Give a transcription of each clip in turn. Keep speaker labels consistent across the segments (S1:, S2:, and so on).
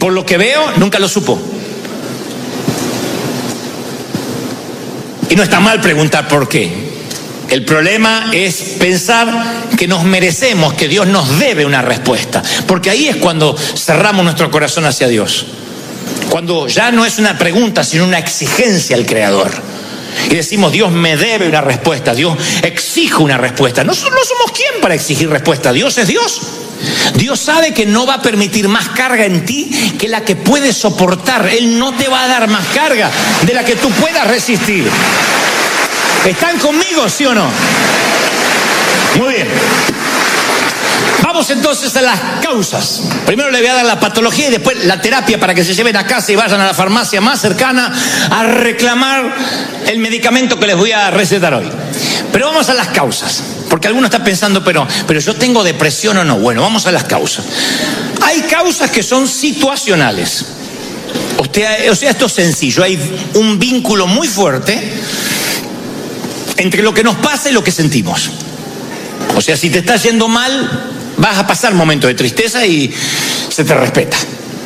S1: por lo que veo, nunca lo supo. Y no está mal preguntar por qué. El problema es pensar que nos merecemos, que Dios nos debe una respuesta. Porque ahí es cuando cerramos nuestro corazón hacia Dios. Cuando ya no es una pregunta, sino una exigencia al Creador. Y decimos, Dios me debe una respuesta, Dios exige una respuesta. No somos quién para exigir respuesta, Dios es Dios. Dios sabe que no va a permitir más carga en ti que la que puedes soportar. Él no te va a dar más carga de la que tú puedas resistir. ¿Están conmigo, sí o no? Muy bien. Vamos entonces a las causas. Primero le voy a dar la patología y después la terapia para que se lleven a casa y vayan a la farmacia más cercana a reclamar el medicamento que les voy a recetar hoy. Pero vamos a las causas, porque alguno está pensando, pero yo tengo depresión o no. Bueno, vamos a las causas. Hay causas que son situacionales. O sea, esto es sencillo. Hay un vínculo muy fuerte entre lo que nos pasa y lo que sentimos. O sea, si te está yendo mal, vas a pasar momentos de tristeza y se te respeta.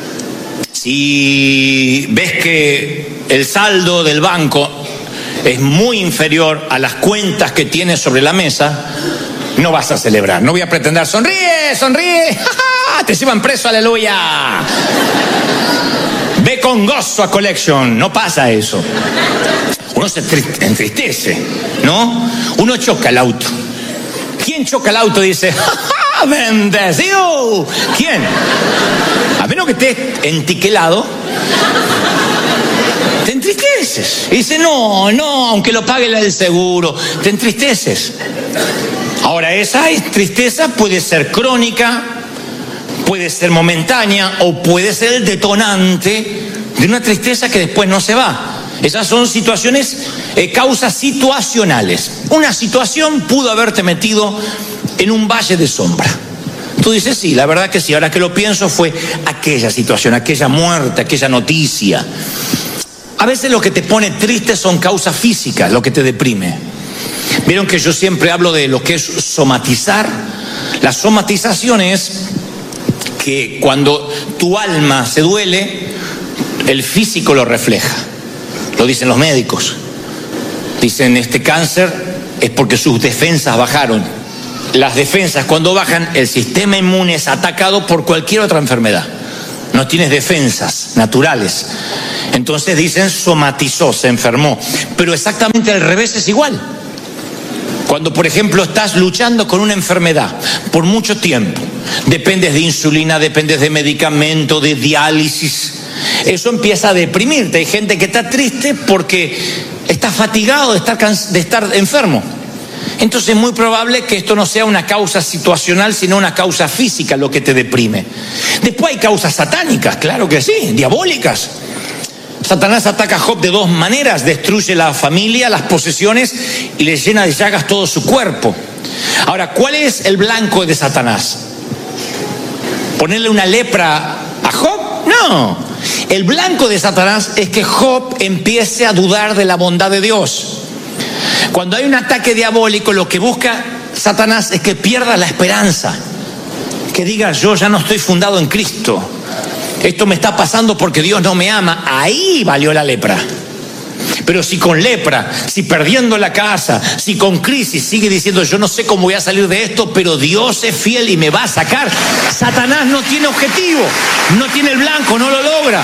S1: Si ves que el saldo del banco es muy inferior a las cuentas que tienes sobre la mesa, no vas a celebrar. No voy a pretender, sonríe, sonríe, ¡ja, ja! Te llevan preso, aleluya. Ve con gozo a Collection, no pasa eso. Uno se entristece, ¿no? Uno choca el auto. ¿Quién choca el auto y dice, ¡ja, ja, bendecido! ¿Quién? A menos que estés entiquelado, te entristeces. Y dice, no, aunque lo pague el seguro, te entristeces. Ahora, esa tristeza puede ser crónica, puede ser momentánea o puede ser el detonante de una tristeza que después no se va. Esas son situaciones, causas situacionales. Una situación pudo haberte metido en un valle de sombra. Tú dices, sí, la verdad que sí, ahora que lo pienso fue aquella situación, aquella muerte, aquella noticia. A veces lo que te pone triste son causas físicas, lo que te deprime. Vieron que yo siempre hablo de lo que es somatizar. La somatización es que cuando tu alma se duele, el físico lo refleja. Lo dicen los médicos. Dicen, este cáncer es porque sus defensas bajaron. Las defensas, cuando bajan, el sistema inmune es atacado por cualquier otra enfermedad. No tienes defensas naturales. Entonces dicen, somatizó, se enfermó. Pero exactamente al revés es igual. Cuando, por ejemplo, estás luchando con una enfermedad por mucho tiempo, dependes de insulina, dependes de medicamento, de diálisis, eso empieza a deprimirte. Hay gente que está triste porque está fatigado de estar enfermo. Entonces es muy probable que esto no sea una causa situacional, sino una causa física lo que te deprime. Después hay causas satánicas, claro que sí, diabólicas. Satanás ataca a Job de dos maneras: destruye la familia, las posesiones y le llena de llagas todo su cuerpo. Ahora, ¿cuál es el blanco de Satanás? ¿Ponerle una lepra a Job? No. El blanco de Satanás es que Job empiece a dudar de la bondad de Dios. Cuando hay un ataque diabólico, lo que busca Satanás es que pierda la esperanza, que diga, yo ya no estoy fundado en Cristo, esto me está pasando porque Dios no me ama. Ahí valió la lepra. Pero si con lepra, si perdiendo la casa, si con crisis sigue diciendo, yo no sé cómo voy a salir de esto, pero Dios es fiel y me va a sacar, Satanás no tiene objetivo, no tiene el blanco, no lo logra.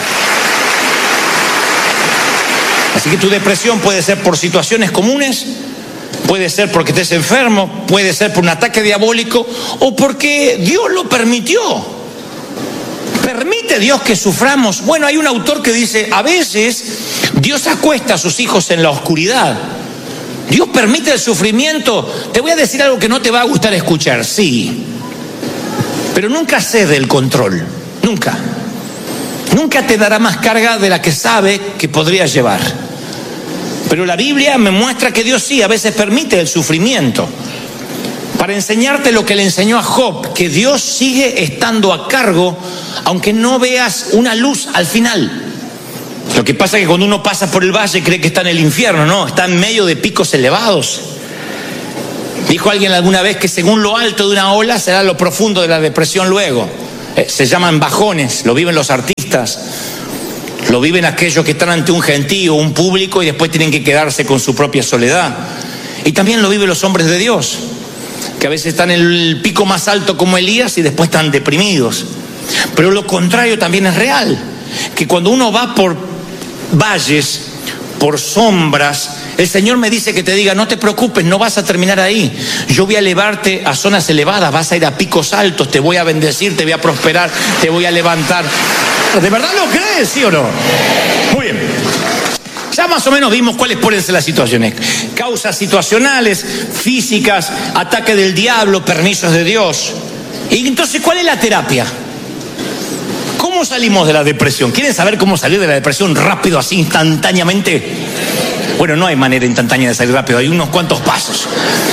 S1: Así que tu depresión puede ser por situaciones comunes, puede ser porque estés enfermo, puede ser por un ataque diabólico o porque Dios lo permitió. ¿Permite Dios que suframos? Bueno, hay un autor que dice, a veces Dios acuesta a sus hijos en la oscuridad. Dios permite el sufrimiento. Te voy a decir algo que no te va a gustar escuchar, sí. Pero nunca cede el control, nunca. Nunca te dará más carga de la que sabe que podrías llevar. Pero la Biblia me muestra que Dios sí, a veces permite el sufrimiento. Para enseñarte lo que le enseñó a Job, que Dios sigue estando a cargo, aunque no veas una luz al final. Lo que pasa es que cuando uno pasa por el valle cree que está en el infierno, no, está en medio de picos elevados. Dijo alguien alguna vez que según lo alto de una ola será lo profundo de la depresión luego. Se llaman bajones, lo viven los artistas. evangelistas, lo viven aquellos que están ante un gentío, un público, y después tienen que quedarse con su propia soledad. Y también lo viven los hombres de Dios, que a veces están en el pico más alto como Elías y después están deprimidos. Pero lo contrario también es real, que cuando uno va por valles, por sombras, el Señor me dice que te diga: no te preocupes, no vas a terminar ahí. Yo voy a elevarte a zonas elevadas, vas a ir a picos altos, te voy a bendecir, te voy a prosperar, te voy a levantar. ¿De verdad lo crees, sí o no? Muy bien. Ya más o menos vimos cuáles pueden ser las situaciones. Causas situacionales, físicas, ataque del diablo, permisos de Dios. Y entonces, ¿cuál es la terapia? ¿Cómo salimos de la depresión? ¿Quieren saber cómo salir de la depresión rápido, así, instantáneamente? Bueno, no hay manera instantánea de salir rápido, hay unos cuantos pasos.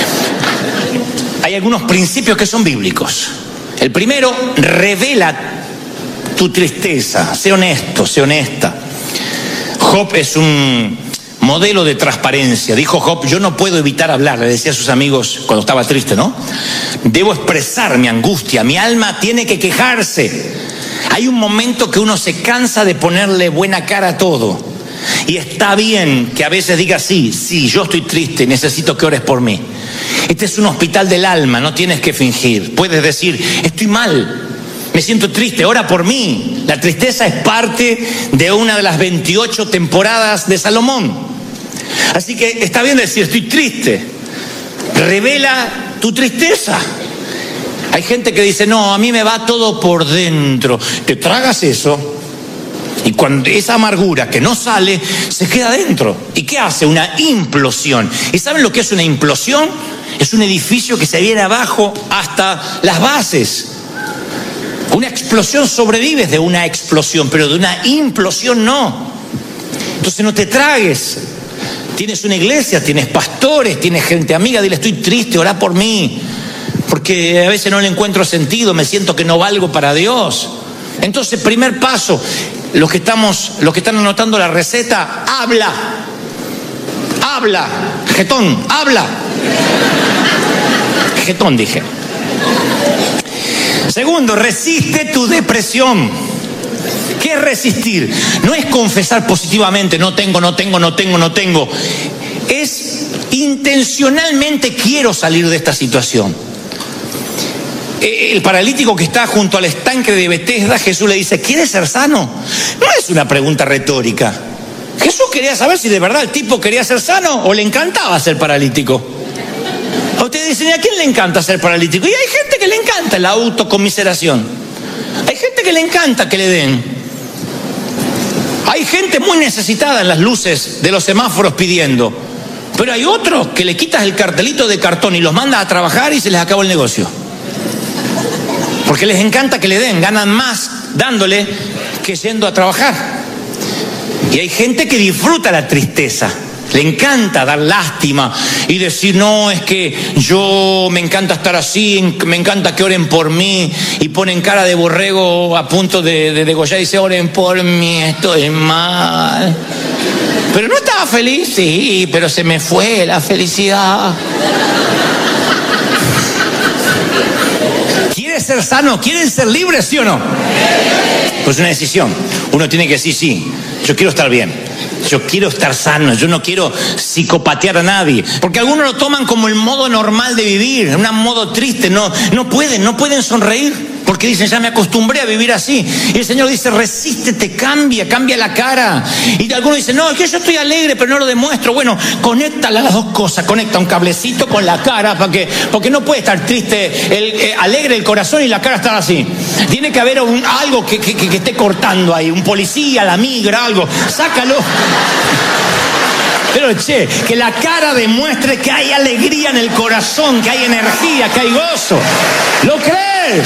S1: Hay algunos principios que son bíblicos. El primero, revela tu tristeza, sé honesto, sé honesta. Job es un modelo de transparencia. Dijo Job: yo no puedo evitar hablar, le decía a sus amigos cuando estaba triste, ¿no? Debo expresar mi angustia, mi alma tiene que quejarse. Hay un momento que uno se cansa de ponerle buena cara a todo. Y está bien que a veces digas: sí, yo estoy triste, necesito que ores por mí. Este es un hospital del alma, no tienes que fingir. Puedes decir: estoy mal, me siento triste, ora por mí. La tristeza es parte de una de las 28 temporadas de Salomón. Así que está bien decir: estoy triste. Revela tu tristeza. Hay gente que dice: no, a mí me va todo por dentro. Te tragas eso, y cuando esa amargura que no sale, se queda dentro. ¿Y qué hace? Una implosión. ¿Y saben lo que es una implosión? Es un edificio que se viene abajo hasta las bases. Una explosión sobrevives de una explosión, pero de una implosión no. Entonces no te tragues. Tienes una iglesia, tienes pastores, tienes gente amiga, dile: estoy triste, orá por mí, porque a veces no le encuentro sentido, me siento que no valgo para Dios. Entonces, primer paso, los que están anotando la receta: habla, jetón, habla. Jetón dije. Segundo, resiste tu depresión. ¿Qué es resistir? No es confesar positivamente: no tengo. Es intencionalmente: quiero salir de esta situación. El paralítico que está junto al estanque de Betesda, Jesús le dice: ¿quieres ser sano? No es una pregunta retórica. Jesús quería saber si de verdad el tipo quería ser sano o le encantaba ser paralítico. A ustedes dicen: ¿y a quién le encanta ser paralítico? Y hay gente que le encanta la autocomiseración. Hay gente que le encanta que le den. Hay gente muy necesitada en las luces de los semáforos pidiendo. Pero hay otros que le quitas el cartelito de cartón y los mandas a trabajar y se les acabó el negocio. Porque les encanta que le den, ganan más dándole que yendo a trabajar. Y hay gente que disfruta la tristeza, le encanta dar lástima y decir: no, es que yo me encanta estar así, me encanta que oren por mí, y ponen cara de borrego a punto de degollar y dice: oren por mí, estoy mal. Pero no estaba feliz, sí, pero se me fue la felicidad. ¿Quieres ser sano? ¿Quieren ser libres, sí o no? Pues una decisión. Uno tiene que decir: sí, yo quiero estar bien, yo quiero estar sano, yo no quiero psicopatear a nadie. Porque algunos lo toman como el modo normal de vivir, un modo triste. No pueden sonreír, porque dicen: ya me acostumbré a vivir así. Y el Señor dice: resístete, cambia cambia la cara. Y algunos dicen: no, es que yo estoy alegre, pero no lo demuestro. Bueno, conecta las dos cosas, conecta un cablecito con la cara, porque no puede estar triste, alegre el corazón y la cara estar así. Tiene que haber algo que esté cortando ahí, un policía, la migra, algo. Sácalo. Pero que la cara demuestre que hay alegría en el corazón, que hay energía, que hay gozo. ¿Lo crees?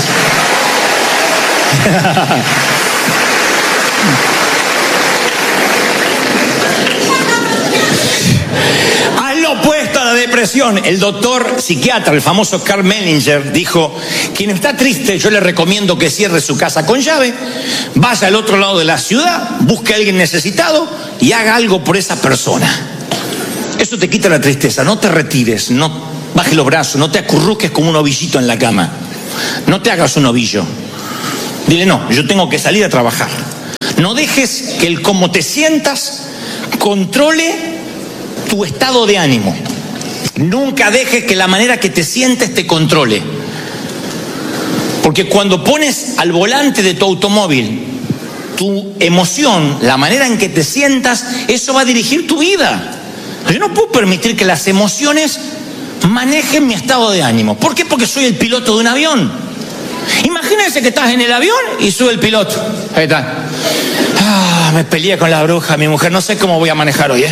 S1: Al opuesto a la depresión, el doctor psiquiatra, el famoso Karl Menninger, dijo: quien está triste, yo le recomiendo que cierre su casa con llave, vaya al otro lado de la ciudad, busque a alguien necesitado y haga algo por esa persona. Eso te quita la tristeza. No te retires, no bajes los brazos, no te acurruques como un ovillito en la cama. No te hagas un ovillo. Dile: no, yo tengo que salir a trabajar. No dejes que el cómo te sientas controle tu estado de ánimo. Nunca dejes que la manera que te sientes te controle. Porque cuando pones al volante de tu automóvil tu emoción, la manera en que te sientas, eso va a dirigir tu vida. Yo no puedo permitir que las emociones manejen mi estado de ánimo. ¿Por qué? Porque soy el piloto de un avión. Imagínense que estás en el avión y sube el piloto. Ahí está. Me peleé con la bruja, mi mujer, no sé cómo voy a manejar hoy,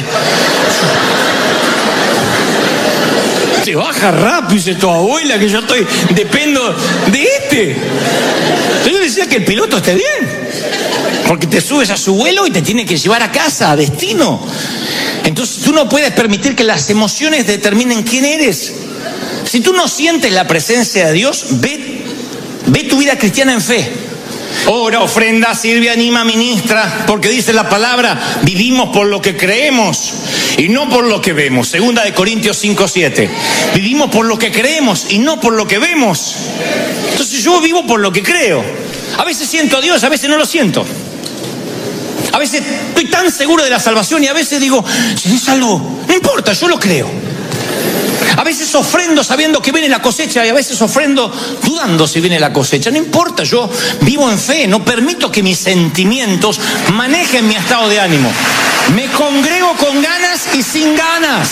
S1: Te baja rápido, dice tu abuela, que yo dependo de este. Yo decía que el piloto esté bien, porque te subes a su vuelo y te tiene que llevar a casa, a destino. Entonces tú no puedes permitir que las emociones determinen quién eres. Si tú no sientes la presencia de Dios, ve tu vida cristiana en fe. Ora, ofrenda, sirve, anima, ministra, porque dice la palabra, vivimos por lo que creemos y no por lo que vemos. 2 Corintios 5:7. Vivimos por lo que creemos y no por lo que vemos. Entonces yo vivo por lo que creo. A veces siento a Dios, a veces no lo siento. A veces estoy tan seguro de la salvación y a veces digo, si es salvo, no importa, yo lo creo. A veces ofrendo sabiendo que viene la cosecha y a veces ofrendo dudando si viene la cosecha. No importa, yo vivo en fe, no permito que mis sentimientos manejen mi estado de ánimo. Me congrego con ganas y sin ganas.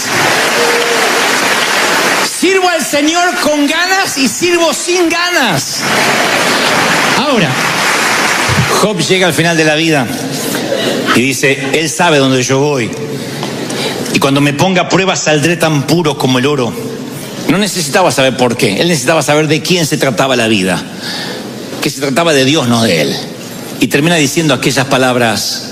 S1: Sirvo al Señor con ganas y sirvo sin ganas. Ahora, Job llega al final de la vida y dice, Él sabe dónde yo voy. Y cuando me ponga a prueba saldré tan puro como el oro. No necesitaba saber por qué. Él necesitaba saber de quién se trataba la vida. Que se trataba de Dios, no de él. Y termina diciendo aquellas palabras: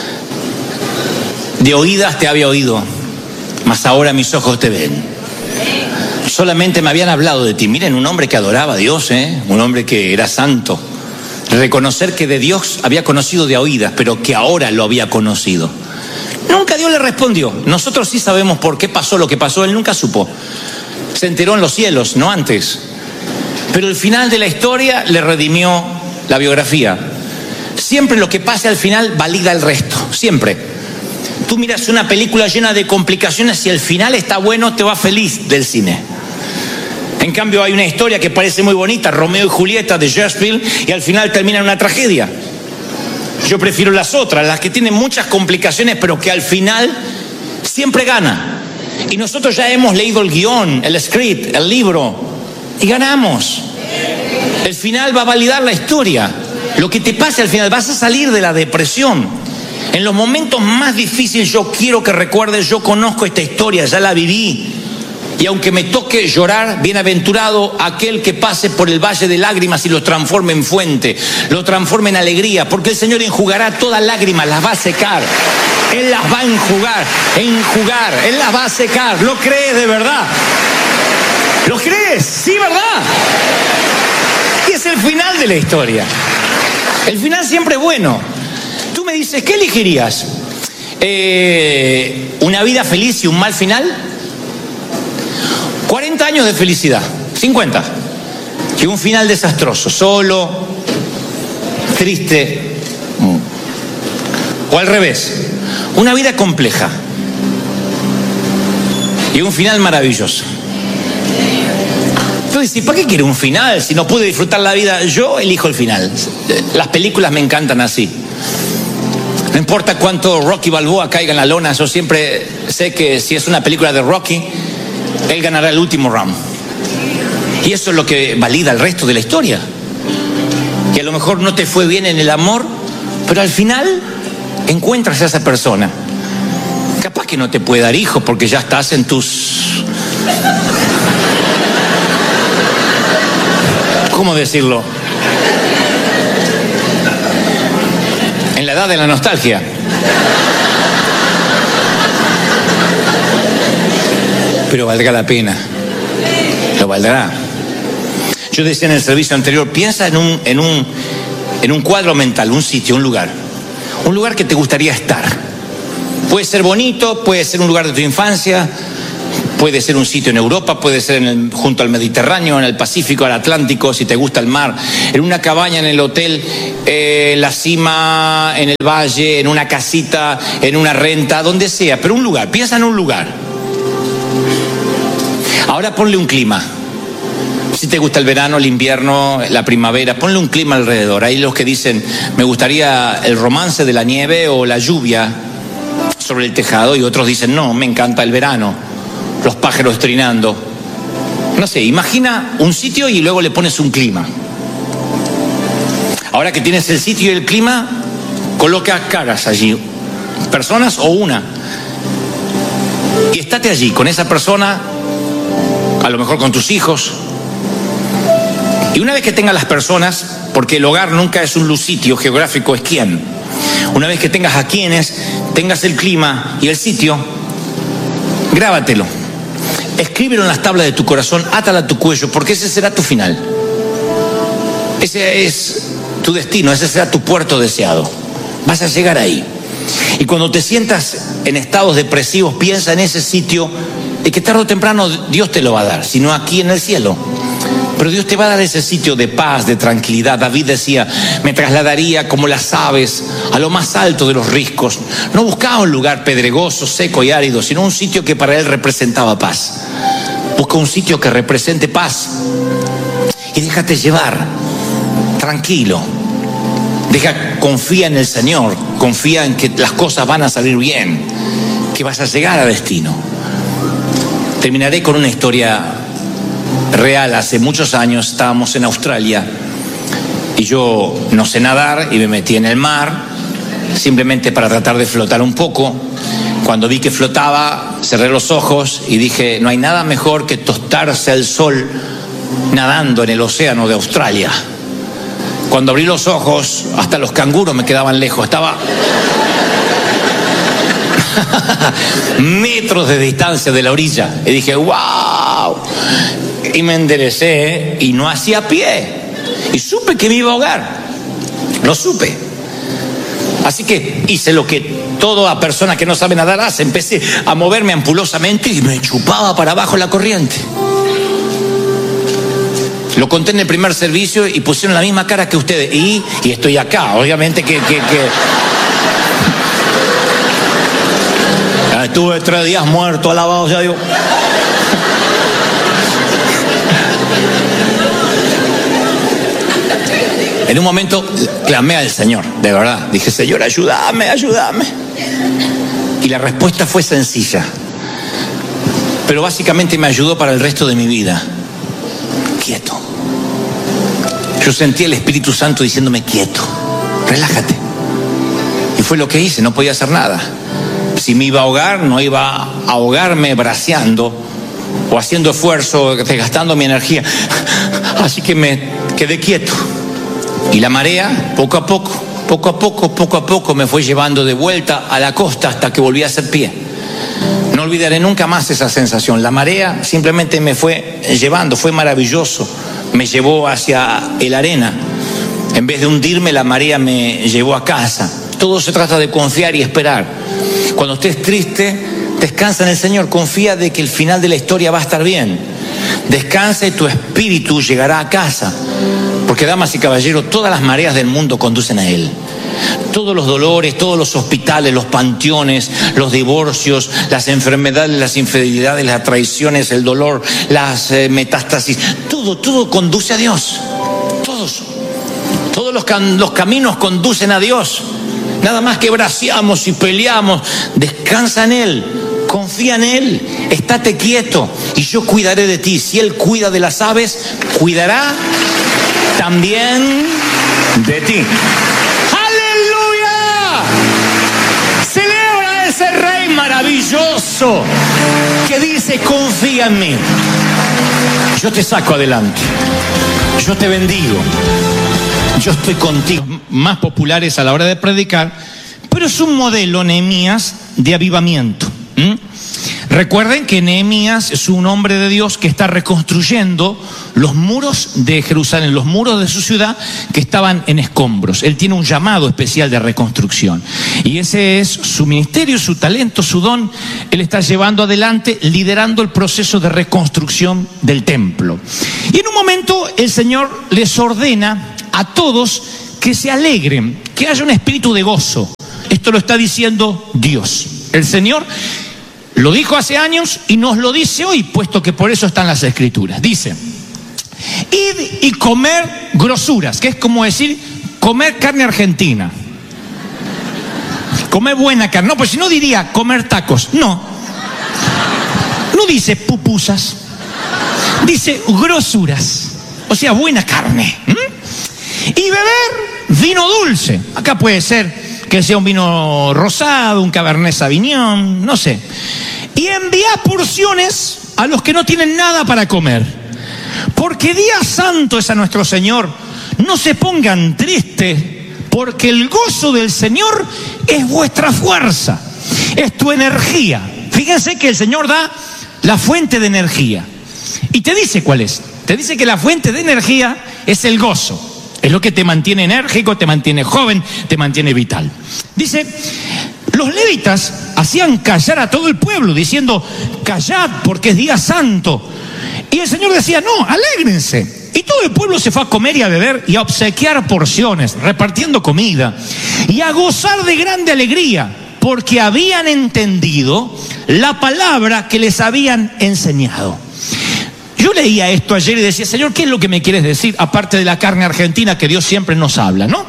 S1: de oídas te había oído, mas ahora mis ojos te ven. Solamente me habían hablado de ti. Miren, un hombre que adoraba a Dios, un hombre que era santo. Reconocer que de Dios había conocido de oídas, pero que ahora lo había conocido. Nunca Dios le respondió. Nosotros sí sabemos por qué pasó lo que pasó. Él nunca supo. Se enteró en los cielos, no antes. Pero el final de la historia le redimió la biografía. Siempre lo que pase al final valida el resto. Siempre. Tú miras una película llena de complicaciones y el final está bueno, te va feliz del cine. En cambio hay una historia que parece muy bonita, Romeo y Julieta de Shakespeare, y al final termina en una tragedia. Yo prefiero las otras, las que tienen muchas complicaciones, pero que al final siempre gana. Y nosotros ya hemos leído el guión, el script, el libro, y ganamos. El final va a validar la historia. Lo que te pase al final, vas a salir de la depresión. En los momentos más difíciles yo quiero que recuerdes, yo conozco esta historia, ya la viví. Y aunque me toque llorar, bienaventurado aquel que pase por el valle de lágrimas y lo transforme en fuente, lo transforme en alegría, porque el Señor enjugará todas lágrimas, las va a secar. Él las va a enjugar, Él las va a secar. ¿Lo crees de verdad? ¿Lo crees? Sí, ¿verdad? Y es el final de la historia. El final siempre es bueno. Tú me dices, ¿qué elegirías? ¿Una vida feliz y un mal final? 40 años de felicidad, 50, y un final desastroso, solo, triste, o al revés, una vida compleja y un final maravilloso. Entonces, ¿y para qué quiere un final si no pude disfrutar la vida? Yo elijo el final. Las películas me encantan así. No importa cuánto Rocky Balboa caiga en la lona, yo siempre sé que si es una película de Rocky, él ganará el último round. Y eso es lo que valida el resto de la historia. Que a lo mejor no te fue bien en el amor, pero al final encuentras a esa persona. Capaz que no te puede dar hijos porque ya estás en tus... ¿Cómo decirlo? En la edad de la nostalgia. Pero valdrá la pena. Lo valdrá. Yo decía en el servicio anterior, piensa en un cuadro mental, un sitio, un lugar que te gustaría estar. Puede ser bonito, puede ser un lugar de tu infancia, Puede ser un sitio en Europa, puede ser junto al Mediterráneo, en el Pacífico, al Atlántico, si te gusta el mar, en una cabaña en el hotel, la cima, en el valle, en una casita, en una renta, donde sea, pero un lugar, piensa en un lugar. Ahora ponle un clima. Si te gusta el verano, el invierno, la primavera, ponle un clima alrededor. Hay los que dicen, me gustaría el romance de la nieve o la lluvia sobre el tejado, y otros dicen, no, me encanta el verano, los pájaros trinando. No sé, imagina un sitio y luego le pones un clima. Ahora que tienes el sitio y el clima, coloca caras allí, personas o una, y estate allí con esa persona, a lo mejor con tus hijos. Y una vez que tengas las personas, porque el hogar nunca es un sitio geográfico, es quién. Una vez que tengas a quienes, tengas el clima y el sitio, grábatelo. Escríbelo en las tablas de tu corazón, átala a tu cuello, porque ese será tu final. Ese es tu destino, ese será tu puerto deseado. Vas a llegar ahí. Y cuando te sientas en estados depresivos, piensa en ese sitio, y que tarde o temprano Dios te lo va a dar, sino aquí en el cielo. Pero Dios te va a dar ese sitio de paz, de tranquilidad. David decía, me trasladaría como las aves a lo más alto de los riscos. No buscaba un lugar pedregoso, seco y árido, sino un sitio que para él representaba paz. Busca un sitio que represente paz y déjate llevar, tranquilo. Confía en el Señor, confía en que las cosas van a salir bien, que vas a llegar a destino. Terminaré con una historia real. Hace muchos años estábamos en Australia y yo no sé nadar y me metí en el mar simplemente para tratar de flotar un poco. Cuando vi que flotaba, cerré los ojos y dije, no hay nada mejor que tostarse al sol nadando en el océano de Australia. Cuando abrí los ojos, hasta los canguros me quedaban lejos. Estaba metros de distancia de la orilla. Y dije, wow. Y me enderecé y no hacía pie. Y supe que me iba a ahogar. Lo supe. Así que hice lo que toda persona que no sabe nadar hace. Empecé a moverme ampulosamente y me chupaba para abajo la corriente. Lo conté en el primer servicio y pusieron la misma cara que ustedes. Y estoy acá, obviamente que... Estuve 3 días muerto, alabado sea Dios. En un momento clamé al Señor, de verdad. Dije, Señor, ayúdame, ayúdame. Y la respuesta fue sencilla, pero básicamente me ayudó para el resto de mi vida. Quieto. Yo sentí el Espíritu Santo diciéndome, quieto, relájate. Y fue lo que hice, no podía hacer nada. Si me iba a ahogar, no iba a ahogarme braceando o haciendo esfuerzo, desgastando mi energía. Así que me quedé quieto. Y la marea, poco a poco, me fue llevando de vuelta a la costa hasta que volví a hacer pie. No olvidaré nunca más esa sensación. La marea simplemente me fue llevando, fue maravilloso. Me llevó hacia la arena. En vez de hundirme, la marea me llevó a casa. Todo se trata de confiar y esperar. Cuando estés triste, descansa en el Señor. Confía de que el final de la historia va a estar bien. Descansa y tu espíritu llegará a casa. Porque, damas y caballeros, todas las mareas del mundo conducen a Él. Todos los dolores, todos los hospitales, los panteones, los divorcios, las enfermedades, las infidelidades, las traiciones, el dolor, las metástasis, todo conduce a Dios. Todos los caminos conducen a Dios. Nada más que braceamos y peleamos. Descansa en Él, confía en Él, estate quieto y yo cuidaré de ti. Si Él cuida de las aves, cuidará también de ti. Celebra a ese Rey maravilloso que dice, confía en mí. Yo te saco adelante. Yo te bendigo. Yo estoy contigo. Más populares a la hora de predicar, pero es un modelo, Nehemías, de avivamiento. Recuerden que Nehemías es un hombre de Dios que está reconstruyendo los muros de Jerusalén, los muros de su ciudad que estaban en escombros. Él tiene un llamado especial de reconstrucción. Y ese es su ministerio, su talento, su don. Él está llevando adelante, liderando el proceso de reconstrucción del templo. Y en un momento el Señor les ordena a todos que se alegren, que haya un espíritu de gozo. Esto lo está diciendo Dios. El Señor lo dijo hace años y nos lo dice hoy, puesto que por eso están las Escrituras. Dice: id y comer grosuras, que es como decir comer carne argentina. Comer buena carne. No, pues si no diría comer tacos. No dice pupusas, dice grosuras, o sea, buena carne. Y beber vino dulce. Acá puede ser que sea un vino rosado, un Cabernet Sauvignon, no sé. Y enviad porciones a los que no tienen nada para comer, porque día santo es a nuestro Señor. No se pongan tristes, porque el gozo del Señor es vuestra fuerza, es tu energía. Fíjense que el Señor da la fuente de energía. Y te dice cuál es. Te dice que la fuente de energía es el gozo. Es lo que te mantiene enérgico, te mantiene joven, te mantiene vital. Dice: los levitas hacían callar a todo el pueblo, diciendo: callad, porque es día santo. Y el Señor decía: no, alégrense. Y todo el pueblo se fue a comer y a beber y a obsequiar porciones, repartiendo comida, y a gozar de grande alegría, porque habían entendido la palabra que les habían enseñado. Yo leía esto ayer y decía: Señor, ¿qué es lo que me quieres decir? Aparte de la carne argentina que Dios siempre nos habla, ¿no?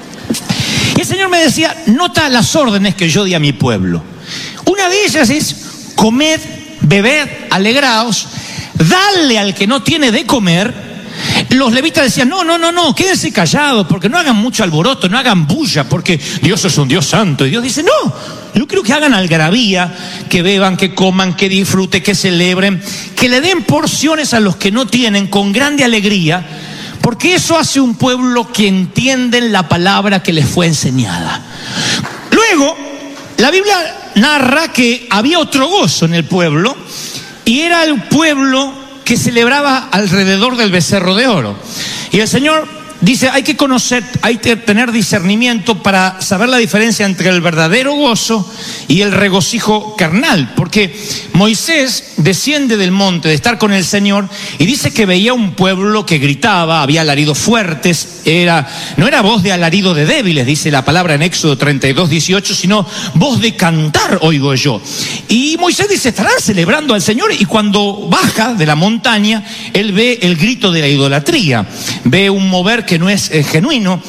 S1: Y el Señor me decía: nota las órdenes que yo di a mi pueblo. Una de ellas es: comed, bebed, alegraos, dale al que no tiene de comer. Los levitas decían: no, quédense callados, porque no hagan mucho alboroto, no hagan bulla, porque Dios es un Dios santo. Y Dios dice: no, yo quiero que hagan algarabía, que beban, que coman, que disfruten, que celebren, que le den porciones a los que no tienen con grande alegría, porque eso hace un pueblo que entienden la palabra que les fue enseñada. Luego, la Biblia narra que había otro gozo en el pueblo, y era el pueblo que celebraba alrededor del becerro de oro. Y el Señor dice: hay que conocer, hay que tener discernimiento para saber la diferencia entre el verdadero gozo y el regocijo carnal. Porque Moisés desciende del monte de estar con el Señor y dice que veía un pueblo que gritaba, había alaridos fuertes, no era voz de alarido de débiles, dice la palabra en Éxodo 32:18, sino voz de cantar oigo yo. Y Moisés dice: estarán celebrando al Señor. Y cuando baja de la montaña, él ve el grito de la idolatría, ve un mover que no es genuino.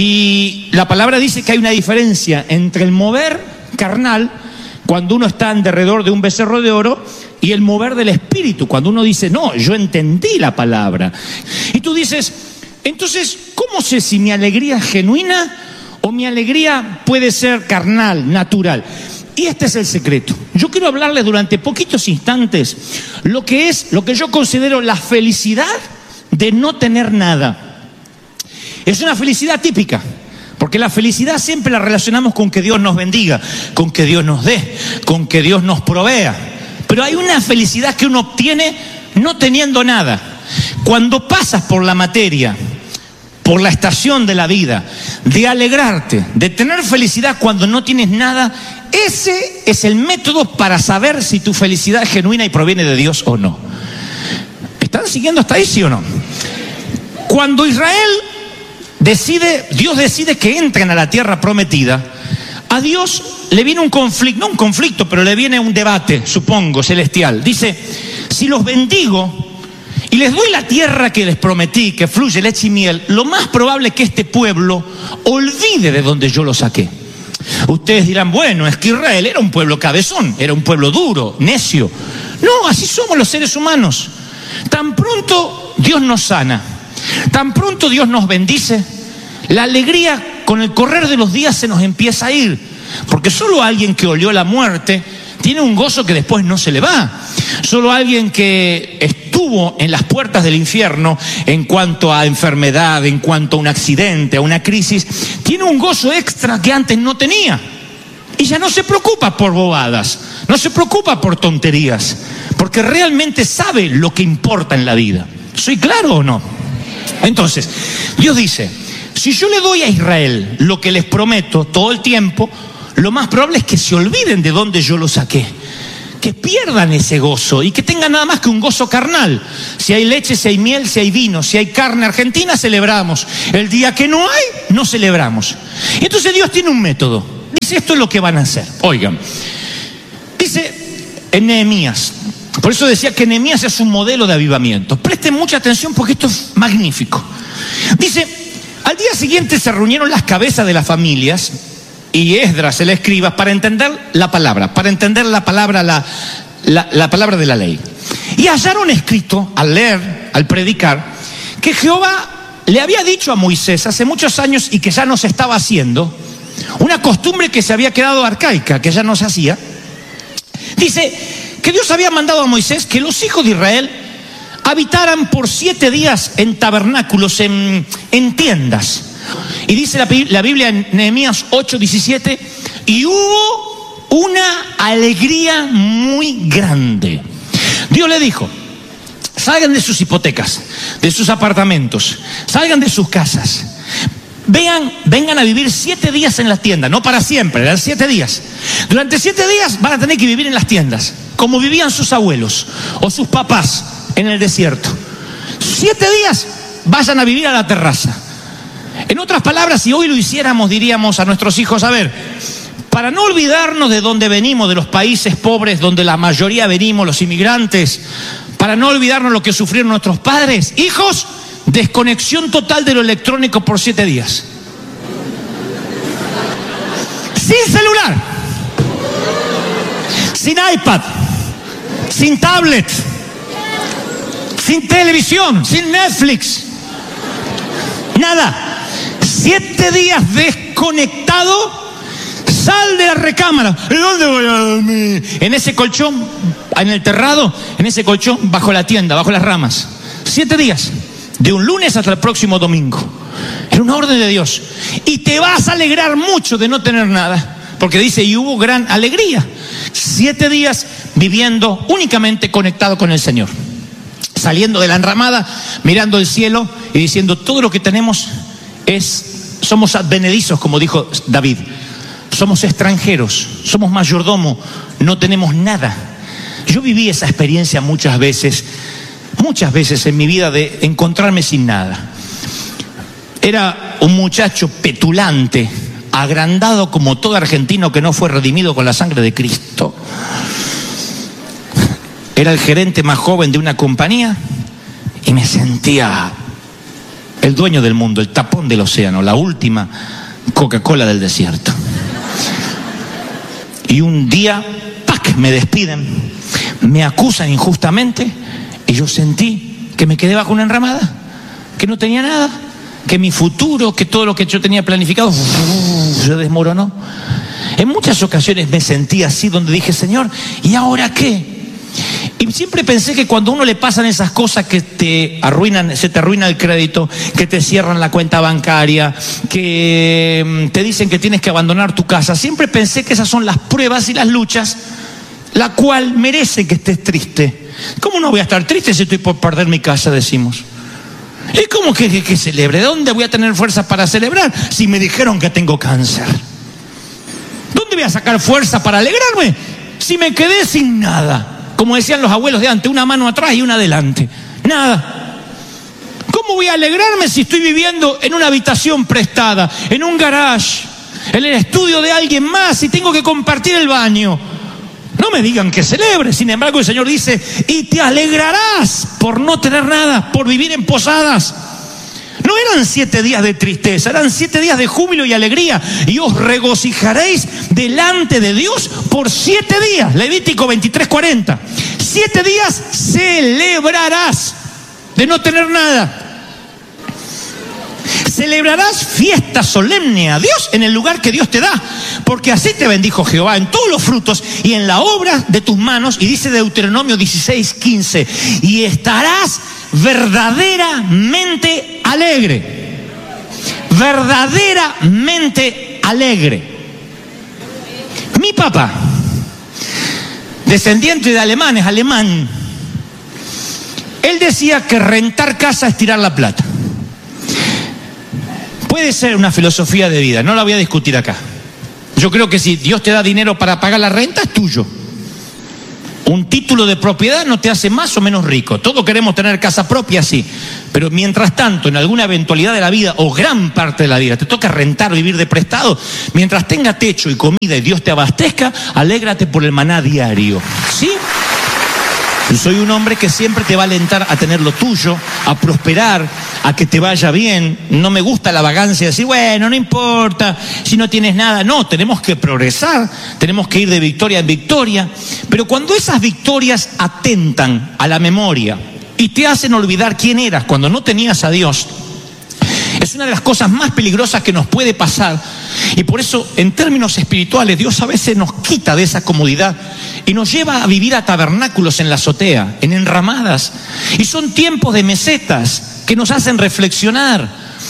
S1: Y la palabra dice que hay una diferencia entre el mover carnal, cuando uno está en derredor de un becerro de oro, y el mover del espíritu, cuando uno dice: no, yo entendí la palabra. Y tú dices: entonces, ¿cómo sé si mi alegría es genuina o mi alegría puede ser carnal, natural? Y este es el secreto. Yo quiero hablarles durante poquitos instantes lo que yo considero la felicidad de no tener nada. Es una felicidad típica, porque la felicidad siempre la relacionamos con que Dios nos bendiga, con que Dios nos dé, con que Dios nos provea. Pero hay una felicidad que uno obtiene no teniendo nada. Cuando pasas por la materia, por la estación de la vida, de alegrarte, de tener felicidad cuando no tienes nada, ese es el método para saber si tu felicidad es genuina y proviene de Dios o no. ¿Están siguiendo hasta ahí, sí o no? Cuando Dios decide que entren a la tierra prometida, a Dios le viene un conflicto, no un conflicto, pero le viene un debate, supongo, celestial. Dice: si los bendigo y les doy la tierra que les prometí, que fluye leche y miel, lo más probable es que este pueblo olvide de donde yo lo saqué. Ustedes dirán: bueno, es que Israel era un pueblo cabezón, era un pueblo duro, necio. No, así somos los seres humanos. Tan pronto Dios nos sana, tan pronto Dios nos bendice, la alegría con el correr de los días se nos empieza a ir, porque solo alguien que olió la muerte tiene un gozo que después no se le va. Solo alguien que estuvo en las puertas del infierno en cuanto a enfermedad, en cuanto a un accidente, a una crisis, tiene un gozo extra que antes no tenía. y ya no se preocupa por bobadas, no se preocupa por tonterías, porque realmente sabe lo que importa en la vida. ¿Soy claro o no? Entonces, Dios dice, si yo le doy a Israel lo que les prometo todo el tiempo, lo más probable es que se olviden de dónde yo lo saqué, que pierdan ese gozo y que tengan nada más que un gozo carnal. Si hay leche, si hay miel, si hay vino, si hay carne argentina, celebramos. El día que no hay, no celebramos. Y entonces Dios tiene un método. Dice, esto es lo que van a hacer. Oigan, dice en Nehemías, por eso decía que Nehemías es un modelo de avivamiento. Presten mucha atención porque esto es magnífico. Dice, al día siguiente se reunieron las cabezas de las familias y Esdras, el escriba, para entender la palabra, la palabra de la ley. Y hallaron escrito, al leer, al predicar, que Jehová le había dicho a Moisés hace muchos años y que ya no se estaba haciendo, una costumbre que se había quedado arcaica, que ya no se hacía. Dice que Dios había mandado a Moisés que los hijos de Israel habitaran por 7 días en tabernáculos, en tiendas. Y dice la Biblia en Nehemías 8:17, y hubo una alegría muy grande. Dios le dijo, salgan de sus hipotecas, de sus apartamentos, salgan de sus casas, vengan a vivir 7 días en las tiendas, no para siempre, eran 7 días. Durante 7 días van a tener que vivir en las tiendas, como vivían sus abuelos o sus papás en el desierto. 7 días vayan a vivir a la terraza. En otras palabras, si hoy lo hiciéramos, diríamos a nuestros hijos, a ver, para no olvidarnos de dónde venimos, de los países pobres donde la mayoría venimos, los inmigrantes, para no olvidarnos lo que sufrieron nuestros padres, hijos, desconexión total de lo electrónico por 7 días. Sin celular, sin iPad, sin tablet, sin televisión, sin Netflix, nada. 7 días desconectado, sal de la recámara. ¿Y dónde voy a dormir? En ese colchón, en el terrado, en ese colchón, bajo la tienda, bajo las ramas. 7 días, de un lunes hasta el próximo domingo. Era una orden de Dios. Y te vas a alegrar mucho de no tener nada, porque dice, y hubo gran alegría. 7 días viviendo únicamente conectado con el Señor. Saliendo de la enramada, mirando el cielo y diciendo, todo lo que tenemos somos advenedizos, como dijo David. Somos extranjeros, somos mayordomo, no tenemos nada. Yo viví esa experiencia muchas veces en mi vida de encontrarme sin nada. Era un muchacho petulante, agrandado como todo argentino que no fue redimido con la sangre de Cristo. Era el gerente más joven de una compañía y me sentía el dueño del mundo, el tapón del océano, la última Coca-Cola del desierto. Y un día, ¡pac!, me despiden, me acusan injustamente y yo sentí que me quedé bajo una enramada, que no tenía nada, que mi futuro, que todo lo que yo tenía planificado se desmoronó. En muchas ocasiones me sentí así, donde dije, Señor, ¿y ahora qué? Y siempre pensé que cuando a uno le pasan esas cosas que te arruinan, se te arruina el crédito, que te cierran la cuenta bancaria, que te dicen que tienes que abandonar tu casa, siempre pensé que esas son las pruebas y las luchas, la cual merece que estés triste. ¿Cómo no voy a estar triste si estoy por perder mi casa, decimos? ¿Y cómo que celebre? ¿De dónde voy a tener fuerza para celebrar si me dijeron que tengo cáncer? ¿Dónde voy a sacar fuerza para alegrarme si me quedé sin nada? Como decían los abuelos de antes, una mano atrás y una adelante. Nada. ¿Cómo voy a alegrarme si estoy viviendo en una habitación prestada, en un garage, en el estudio de alguien más y tengo que compartir el baño? No me digan que celebre. Sin embargo, el Señor dice, y te alegrarás por no tener nada, por vivir en posadas. No eran 7 días de tristeza, eran 7 días de júbilo y alegría. Y os regocijaréis delante de Dios por 7 días. Levítico 23:40. 7 días celebrarás de no tener nada. Celebrarás fiesta solemne a Dios en el lugar que Dios te da, porque así te bendijo Jehová en todos los frutos y en la obra de tus manos. Y dice Deuteronomio 16:15, y estarás verdaderamente alegre. Verdaderamente alegre. papa, descendiente de alemanes, alemán, él decía que rentar casa es tirar la plata. Puede ser una filosofía de vida, no la voy a discutir acá. Yo creo que si Dios te da dinero para pagar la renta, es tuyo. Un título de propiedad no te hace más o menos rico. Todos queremos tener casa propia, sí. Pero mientras tanto, en alguna eventualidad de la vida, o gran parte de la vida, te toca rentar, vivir de prestado, mientras tenga techo y comida y Dios te abastezca, alégrate por el maná diario. ¿Sí? Yo soy un hombre que siempre te va a alentar a tener lo tuyo, a prosperar, a que te vaya bien. No me gusta la vagancia de decir, bueno, no importa si no tienes nada. No, tenemos que progresar, tenemos que ir de victoria en victoria. Pero cuando esas victorias atentan a la memoria y te hacen olvidar quién eras cuando no tenías a Dios, es una de las cosas más peligrosas que nos puede pasar. Y por eso, en términos espirituales, Dios a veces nos quita de esa comodidad y nos lleva a vivir a tabernáculos en la azotea, en enramadas. Y son tiempos de mesetas que nos hacen reflexionar.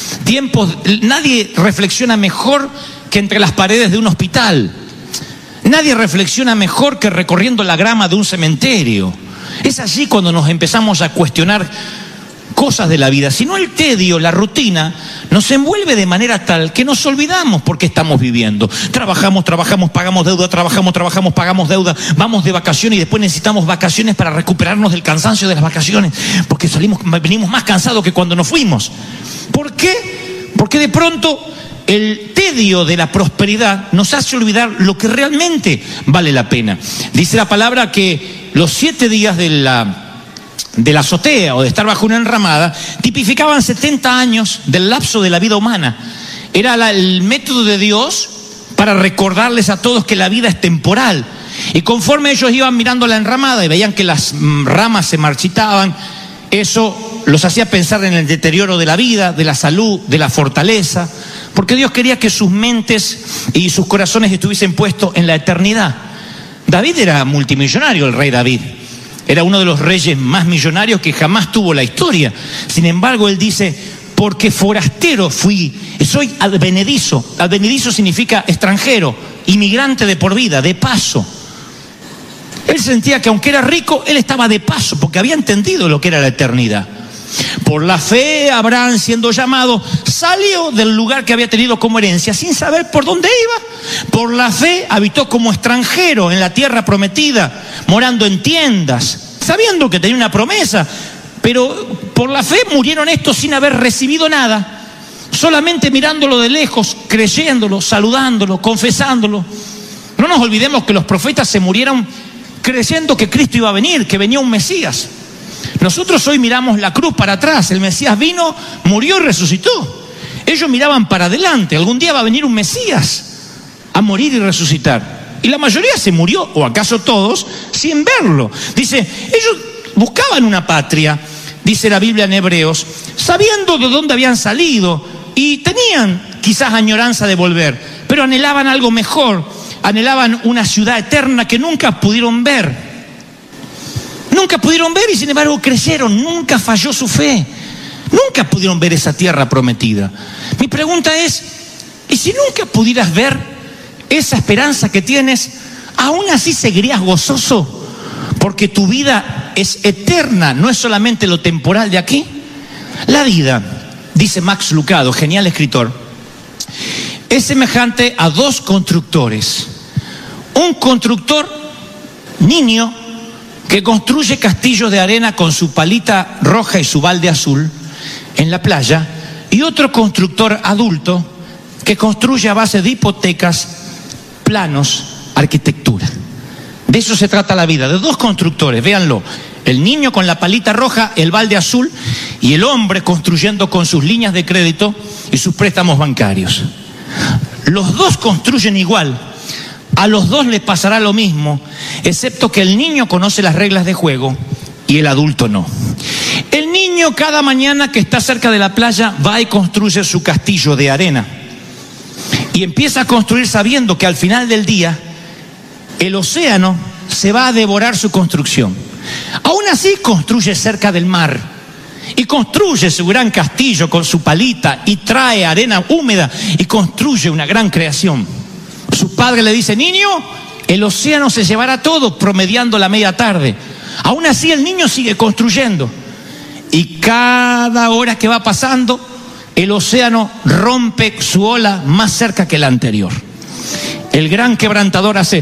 S1: Nadie reflexiona mejor que entre las paredes de un hospital. Nadie reflexiona mejor que recorriendo la grama de un cementerio. Es allí cuando nos empezamos a cuestionar cosas de la vida. Si no, el tedio, la rutina, nos envuelve de manera tal que nos olvidamos por qué estamos viviendo. Trabajamos, pagamos deuda, trabajamos, pagamos deuda, vamos de vacaciones y después necesitamos vacaciones para recuperarnos del cansancio de las vacaciones, porque venimos más cansados que cuando nos fuimos. ¿Por qué? Porque de pronto el tedio de la prosperidad nos hace olvidar lo que realmente vale la pena. Dice la palabra que los 7 días de la azotea o de estar bajo una enramada tipificaban 70 años del lapso de la vida humana. Era el método de Dios para recordarles a todos que la vida es temporal. Y conforme ellos iban mirando la enramada y veían que las ramas se marchitaban, eso los hacía pensar en el deterioro de la vida, de la salud, de la fortaleza, porque Dios quería que sus mentes y sus corazones estuviesen puestos en la eternidad. David era multimillonario, el rey David. Era uno de los reyes más millonarios que jamás tuvo la historia. Sin embargo, él dice, porque forastero fui, soy advenedizo. Advenedizo significa extranjero, inmigrante de por vida, de paso. Él sentía que aunque era rico, él estaba de paso, porque había entendido lo que era la eternidad. Por la fe, Abraham, siendo llamado, salió del lugar que había tenido como herencia sin saber por dónde iba. Por la fe habitó como extranjero en la tierra prometida, morando en tiendas, sabiendo que tenía una promesa. Pero por la fe murieron estos sin haber recibido nada, solamente mirándolo de lejos, creyéndolo, saludándolo, confesándolo. No nos olvidemos que los profetas se murieron creyendo que Cristo iba a venir, que venía un Mesías. Nosotros hoy miramos la cruz para atrás, el Mesías vino, murió y resucitó. Ellos miraban para adelante, algún día va a venir un Mesías a morir y resucitar. Y la mayoría se murió, o acaso todos, sin verlo. Dice, ellos buscaban una patria, dice la Biblia en Hebreos, sabiendo de dónde habían salido y tenían quizás añoranza de volver, pero anhelaban algo mejor, anhelaban una ciudad eterna que nunca pudieron ver. Nunca pudieron ver y sin embargo creyeron, nunca falló su fe. Nunca pudieron ver esa tierra prometida. Mi pregunta es, ¿y si nunca pudieras ver esa esperanza que tienes, aún así seguirías gozoso? Porque tu vida es eterna, no es solamente lo temporal de aquí. La vida, dice Max Lucado, genial escritor, es semejante a 2 constructores. Un constructor niño que construye castillos de arena con su palita roja y su balde azul en la playa, y otro constructor adulto que construye a base de hipotecas, planos, arquitectura. De eso se trata la vida, de 2 constructores, véanlo. El niño con la palita roja, el balde azul, y el hombre construyendo con sus líneas de crédito y sus préstamos bancarios. Los 2 construyen igual. A los 2 les pasará lo mismo, excepto que el niño conoce las reglas de juego y el adulto no. El niño cada mañana que está cerca de la playa va y construye su castillo de arena. Y empieza a construir sabiendo que al final del día el océano se va a devorar su construcción. Aún así construye cerca del mar y construye su gran castillo con su palita y trae arena húmeda y construye una gran creación. Su padre le dice, niño, El océano se llevará todo, promediando la media tarde. Aún así el niño sigue construyendo. Y cada hora que va pasando, el océano rompe su ola más cerca que la anterior. El gran quebrantador hace...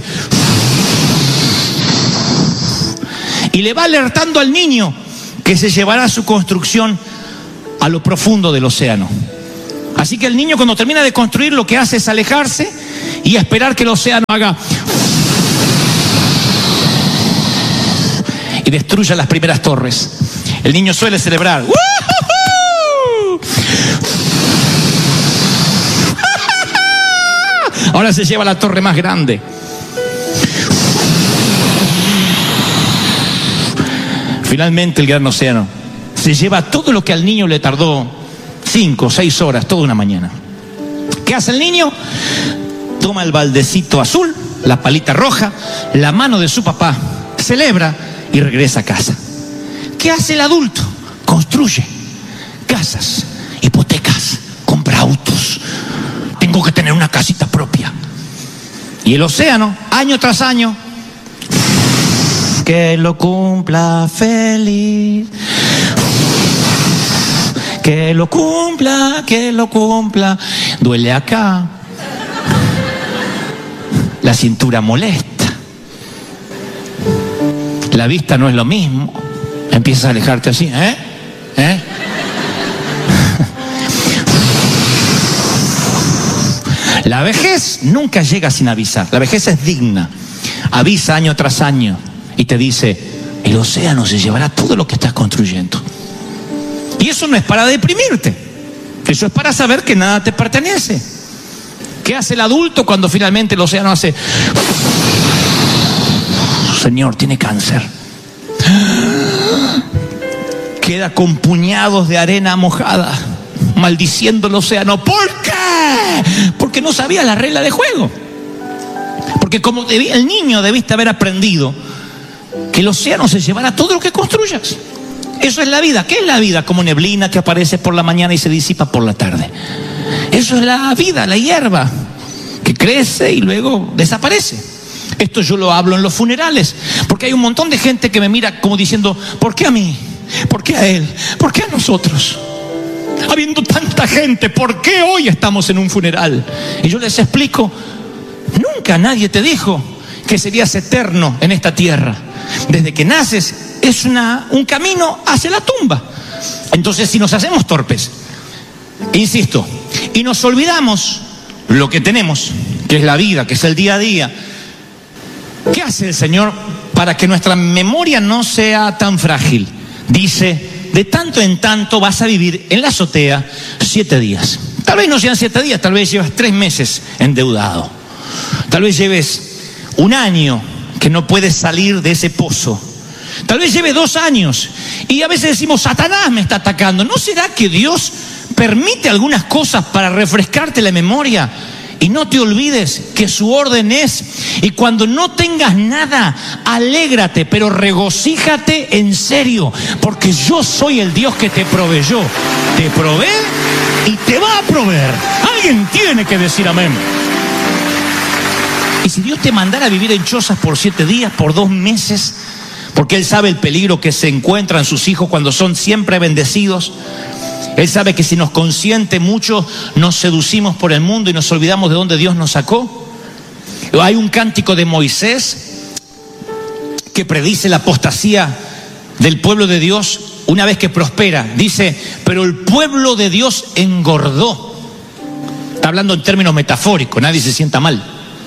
S1: y le va alertando al niño que se llevará su construcción a lo profundo del océano. Así que el niño, cuando termina de construir, lo que hace es alejarse y esperar que el océano haga... y destruya las primeras torres. El niño suele celebrar. Ahora se lleva la torre más grande. Finalmente el gran océano se lleva todo lo que al niño le tardó 5 o 6 horas, toda una mañana. ¿Qué hace el niño? Toma el baldecito azul, la palita roja, la mano de su papá, celebra y regresa a casa. ¿Qué hace el adulto? Construye casas, hipotecas, compra autos. Tengo que tener una casita propia. Y el océano, año tras año, que lo cumpla feliz. Que lo cumpla, que lo cumpla. Duele acá. La cintura molesta. La vista no es lo mismo. Empiezas a alejarte así, La vejez nunca llega sin avisar. La vejez es digna. Avisa año tras año y te dice: el océano se llevará todo lo que estás construyendo. Y eso no es para deprimirte. Eso es para saber que nada te pertenece. ¿Qué hace el adulto cuando finalmente el océano hace... Señor, tiene cáncer? Queda con puñados de arena mojada, maldiciendo el océano. ¿Por qué? Porque no sabía la regla de juego. Porque como el niño debiste haber aprendido que el océano se llevará todo lo que construyas. Eso es la vida. ¿Qué es la vida? Como neblina que aparece por la mañana y se disipa por la tarde. Eso es la vida, la hierba que crece y luego desaparece. Esto yo lo hablo en los funerales, porque hay un montón de gente que me mira como diciendo: ¿por qué a mí? ¿Por qué a él? ¿Por qué a nosotros? Habiendo tanta gente, ¿por qué hoy estamos en un funeral? Y yo les explico: nunca nadie te dijo que serías eterno en esta tierra. Desde que naces es un camino hacia la tumba. Entonces, si nos hacemos torpes, insisto, y nos olvidamos lo que tenemos, que es la vida, que es el día a día, ¿qué hace el Señor para que nuestra memoria no sea tan frágil? Dice: de tanto en tanto vas a vivir en la azotea 7 días. Tal vez no sean 7 días, tal vez llevas 3 meses endeudado. Tal vez lleves 1 año que no puedes salir de ese pozo. Tal vez lleve 2 años. Y a veces decimos: Satanás me está atacando. ¿No será que Dios permite algunas cosas para refrescarte la memoria? Y no te olvides que su orden es: y cuando no tengas nada, alégrate, pero regocíjate en serio, porque yo soy el Dios que te proveyó. Te provee y te va a proveer. Alguien tiene que decir amén. Y si Dios te mandara a vivir en chozas por 7 días, por 2 meses, porque Él sabe el peligro que se encuentran sus hijos cuando son siempre bendecidos. Él sabe que si nos consiente mucho, nos seducimos por el mundo y nos olvidamos de dónde Dios nos sacó. Hay un cántico de Moisés que predice la apostasía del pueblo de Dios una vez que prospera. Dice: pero el pueblo de Dios engordó. Está hablando en términos metafóricos, nadie se sienta mal.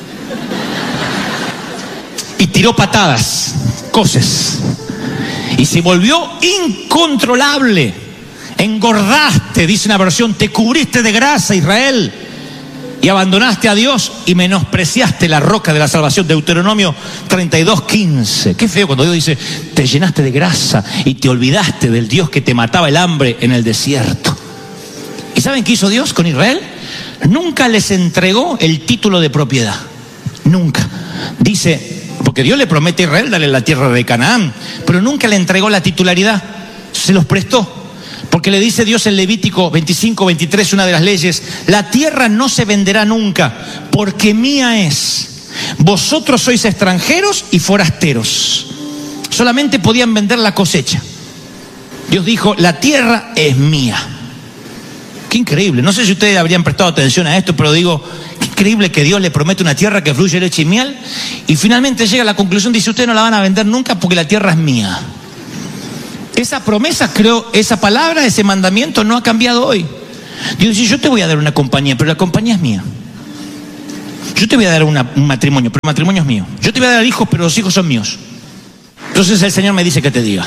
S1: Y tiró patadas, coces, y se volvió incontrolable. Engordaste, dice una versión, te cubriste de grasa, Israel, y abandonaste a Dios y menospreciaste la roca de la salvación. Deuteronomio 32:15. Qué feo cuando Dios dice: te llenaste de grasa y te olvidaste del Dios que te mataba el hambre en el desierto. ¿Y saben qué hizo Dios con Israel? Nunca les entregó el título de propiedad. Nunca. Dice, porque Dios le promete a Israel darle la tierra de Canaán, pero nunca le entregó la titularidad. Se los prestó. Porque le dice Dios en Levítico 25:23, una de las leyes: la tierra no se venderá nunca, porque mía es. vosotros sois extranjeros y forasteros. Solamente podían vender la cosecha. Dios dijo, la tierra es mía. Qué increíble. No sé si ustedes habrían prestado atención a esto, pero digo, qué increíble que Dios le promete una tierra que fluye leche y miel y finalmente llega a la conclusión, dice, ustedes no la van a vender nunca porque la tierra es mía. Esa promesa, creo, esa palabra, ese mandamiento no ha cambiado hoy. Dios dice, yo te voy a dar una compañía, pero la compañía es mía. Yo te voy a dar un matrimonio, pero el matrimonio es mío. Yo te voy a dar hijos, pero los hijos son míos. Entonces el Señor me dice que te diga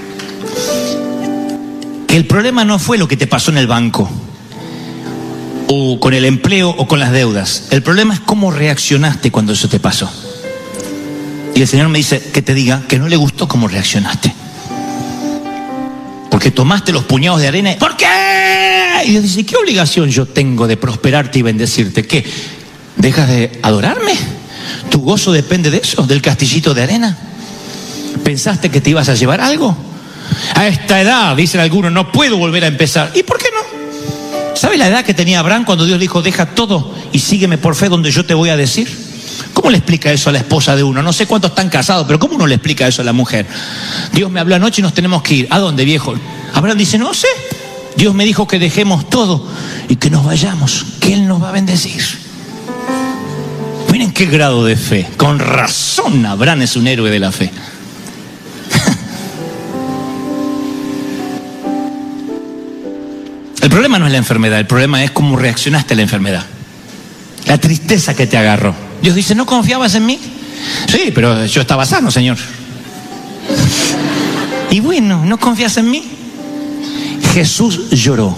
S1: que el problema no fue lo que te pasó en el banco, o con el empleo, o con las deudas. El problema es cómo reaccionaste cuando eso te pasó. Y el Señor me dice que te diga que no le gustó cómo reaccionaste. Porque tomaste los puñados de arena. ¿Por qué? Y Dios dice, ¿qué obligación yo tengo de prosperarte y bendecirte? ¿Qué? ¿Dejas de adorarme? ¿Tu gozo depende de eso? ¿Del castillito de arena? ¿Pensaste que te ibas a llevar algo? A esta edad, dicen algunos, no puedo volver a empezar. ¿Y por qué no? ¿Sabe la edad que tenía Abraham cuando Dios le dijo, deja todo y sígueme por fe donde yo te voy a decir? ¿Cómo le explica eso a la esposa de uno? No sé cuántos están casados, pero ¿cómo uno le explica eso a la mujer? Dios me habló anoche y nos tenemos que ir. ¿A dónde, viejo? Abraham dice, no sé. Dios me dijo que dejemos todo y que nos vayamos, que Él nos va a bendecir. Miren qué grado de fe. Con razón Abraham es un héroe de la fe. El problema no es la enfermedad, el problema es cómo reaccionaste a la enfermedad. La tristeza que te agarró. Dios dice, ¿no confiabas en mí? Sí, pero yo estaba sano, Señor. Y bueno, ¿no confías en mí? Jesús lloró.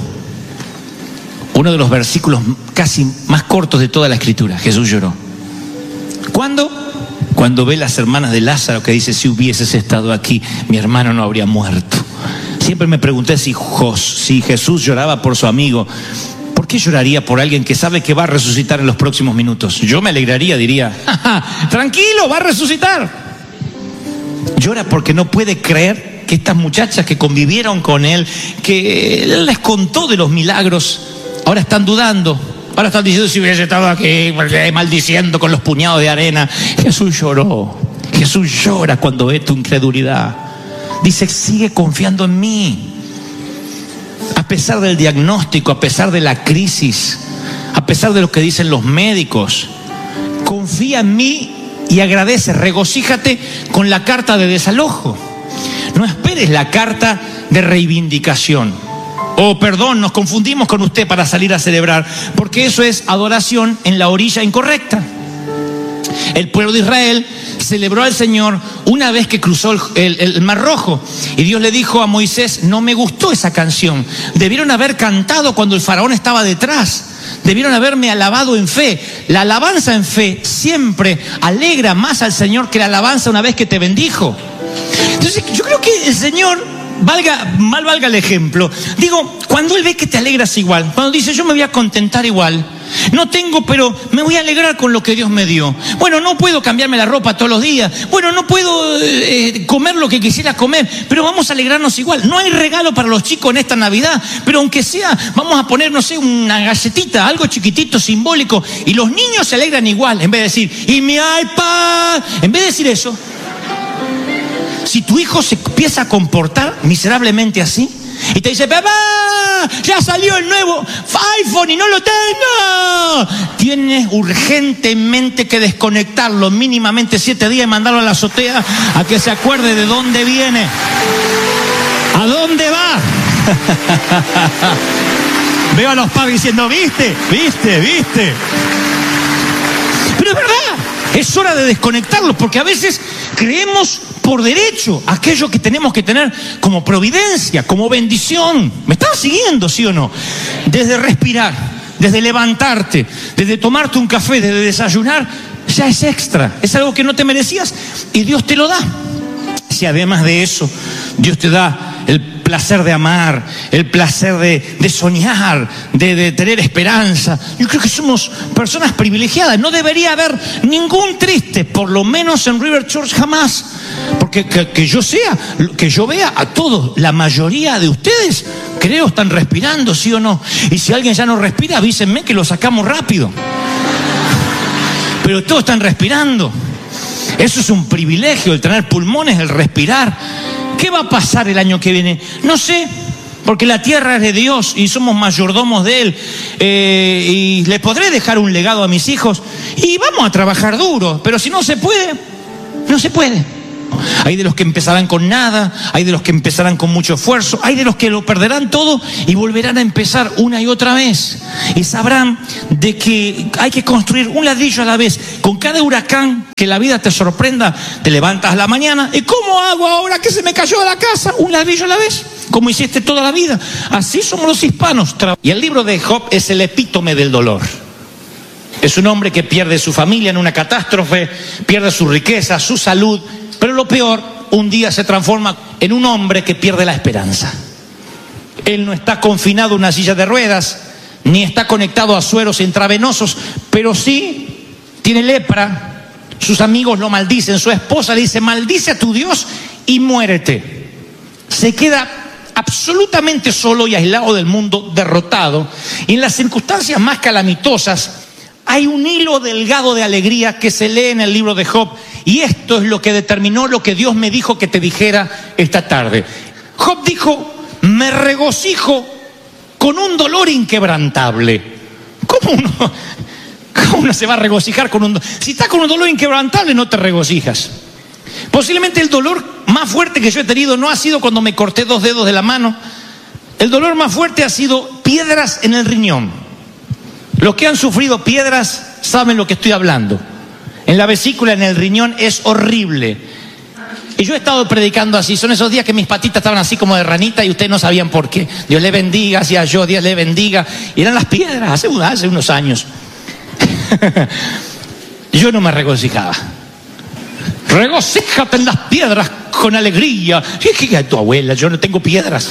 S1: Uno de los versículos casi más cortos de toda la Escritura. Jesús lloró. ¿Cuándo? Cuando ve las hermanas de Lázaro que dice, si hubieses estado aquí, mi hermano no habría muerto. Siempre me pregunté si Jesús lloraba por su amigo, ¿por qué lloraría por alguien que sabe que va a resucitar en los próximos minutos? Yo me alegraría, diría, tranquilo, va a resucitar. Llora porque no puede creer que estas muchachas que convivieron con él, que él les contó de los milagros, ahora están dudando. Ahora están diciendo, si hubiese estado aquí, maldiciendo con los puñados de arena. Jesús lloró. Jesús llora cuando ve tu incredulidad. Dice, sigue confiando en mí. A pesar del diagnóstico, a pesar de la crisis, a pesar de lo que dicen los médicos, confía en mí y agradece, regocíjate con la carta de desalojo. No esperes la carta de reivindicación. Perdón, nos confundimos con usted para salir a celebrar, porque eso es adoración en la orilla incorrecta. El pueblo de Israel celebró al Señor una vez que cruzó el Mar Rojo. Y Dios le dijo a Moisés, no me gustó esa canción. Debieron haber cantado cuando el faraón estaba detrás. Debieron haberme alabado en fe. La alabanza en fe siempre alegra más al Señor que la alabanza una vez que te bendijo. Entonces yo creo que el Señor, mal valga el ejemplo, digo, cuando Él ve que te alegras igual, cuando dice yo me voy a contentar igual, no tengo, pero me voy a alegrar con lo que Dios me dio. Bueno, no puedo cambiarme la ropa todos los días, bueno, no puedo comer lo que quisiera comer, pero vamos a alegrarnos igual. No hay regalo para los chicos en esta Navidad, pero aunque sea, vamos a poner, no sé, una galletita, algo chiquitito, simbólico, y los niños se alegran igual, en vez de decir, y mi iPad, en vez de decir eso. Si tu hijo se empieza a comportar miserablemente así y te dice, papá, ya salió el nuevo iPhone y no lo tengo, tienes urgentemente que desconectarlo mínimamente 7 días y mandarlo a la azotea a que se acuerde de dónde viene, a dónde va. Veo a los padres diciendo, viste. Pero es verdad, es hora de desconectarlos, porque a veces creemos por derecho aquello que tenemos que tener como providencia, como bendición. ¿Me estás siguiendo, sí o no? Desde respirar, desde levantarte, desde tomarte un café, desde desayunar, ya es extra, es algo que no te merecías y Dios te lo da. Si además de eso Dios te da el placer de amar, el placer de soñar, de tener esperanza, yo creo que somos personas privilegiadas. No debería haber ningún triste, por lo menos en River Church jamás, porque que yo vea a todos, la mayoría de ustedes, creo, están respirando, ¿sí o no? Y si alguien ya no respira, avísenme que lo sacamos rápido. pero todos están respirando. Eso es un privilegio, el tener pulmones, el respirar. ¿Qué va a pasar el año que viene? No sé, porque la tierra es de Dios y somos mayordomos de Él. Y le podré dejar un legado a mis hijos y vamos a trabajar duro, pero si no se puede, no se puede. Hay de los que empezarán con nada, hay de los que empezarán con mucho esfuerzo, hay de los que lo perderán todo y volverán a empezar una y otra vez. Y sabrán de que hay que construir un ladrillo a la vez. Con cada huracán que la vida te sorprenda, te levantas a la mañana. ¿Y cómo hago ahora que se me cayó la casa? Un ladrillo a la vez, como hiciste toda la vida. Así somos los hispanos. Y el libro de Job es el epítome del dolor. Es un hombre que pierde su familia en una catástrofe, pierde su riqueza, su salud. Pero lo peor, un día se transforma en un hombre que pierde la esperanza. Él no está confinado en una silla de ruedas, ni está conectado a sueros intravenosos, pero sí tiene lepra. Sus amigos lo maldicen, su esposa le dice: maldice a tu Dios y muérete. Se queda absolutamente solo y aislado del mundo, derrotado. Y en las circunstancias más calamitosas hay un hilo delgado de alegría que se lee en el libro de Job. Y esto es lo que determinó lo que Dios me dijo que te dijera esta tarde. Job dijo: me regocijo con un dolor inquebrantable. ¿Cómo uno se va a regocijar con un dolor? Si estás con un dolor inquebrantable, no te regocijas. Posiblemente el dolor más fuerte que yo he tenido no ha sido cuando me corté 2 dedos de la mano. El dolor más fuerte ha sido piedras en el riñón. Los que han sufrido piedras saben lo que estoy hablando. En la vesícula, en el riñón, es horrible. Y yo he estado predicando así. Son esos días que mis patitas estaban así como de ranita y ustedes no sabían por qué. Dios le bendiga, hacía yo, Dios le bendiga. Y eran las piedras, hace unos años. Yo no me regocijaba. Regocíjate en las piedras con alegría. ¿Qué tu abuela? Yo no tengo piedras.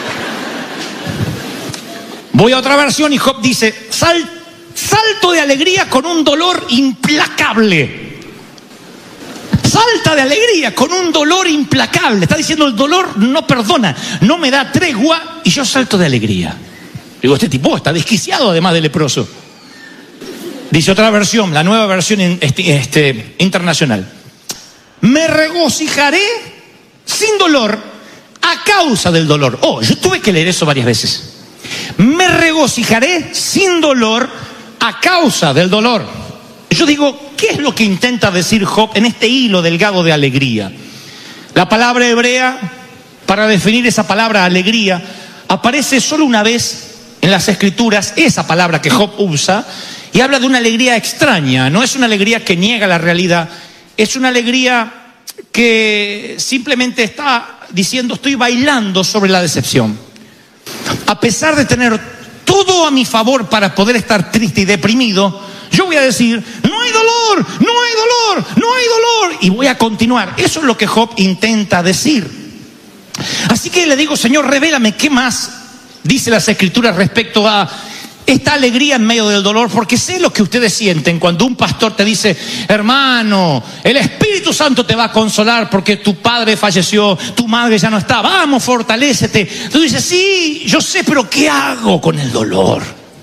S1: Voy a otra versión y Job dice: salto de alegría con un dolor implacable. Salta de alegría con un dolor implacable. Está diciendo: el dolor no perdona, no me da tregua y yo salto de alegría. Digo, este tipo está desquiciado, además de leproso. Dice otra versión, la nueva versión internacional: me regocijaré sin dolor a causa del dolor. Yo tuve que leer eso varias veces. Me regocijaré sin dolor a causa del dolor. Yo digo, ¿qué es lo que intenta decir Job en este hilo delgado de alegría? La palabra hebrea, para definir esa palabra alegría, aparece solo una vez en las Escrituras, esa palabra que Job usa, y habla de una alegría extraña. No es una alegría que niega la realidad, es una alegría que simplemente está diciendo: estoy bailando sobre la decepción. A pesar de tener todo a mi favor para poder estar triste y deprimido, yo voy a decir: no hay dolor, no hay dolor, no hay dolor, y voy a continuar. Eso es lo que Job intenta decir. Así que le digo: Señor, revélame qué más dice las Escrituras respecto a esta alegría en medio del dolor, porque sé lo que ustedes sienten cuando un pastor te dice: hermano, el Espíritu Santo te va a consolar porque tu padre falleció, tu madre ya no está, vamos, fortalécete. Tú dices: sí, yo sé, pero ¿qué hago con el dolor?